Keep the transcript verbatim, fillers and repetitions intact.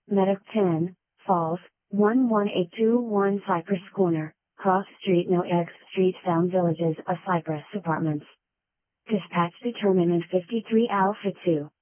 Medic ten, Falls, one one eight two one Cypress Corner, Cross Street No X Street Sound Villages of Cypress Apartments. Dispatch determinant fifty-three Alpha two.